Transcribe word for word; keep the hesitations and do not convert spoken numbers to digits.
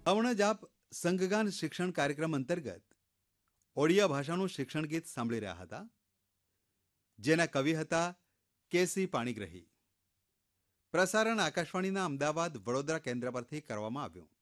હમણાં જ આપ સંઘગાન શિક્ષણ કાર્યક્રમ અંતર્ગત ઓડિયા ભાષાનું શિક્ષણ ગીત સાંભળી રહ્યા હતા, જેના કવિ હતા કેસી પાણીગ્રહી. પ્રસારણ આકાશવાણીના અમદાવાદ વડોદરા કેન્દ્ર પરથી કરવામાં આવ્યું.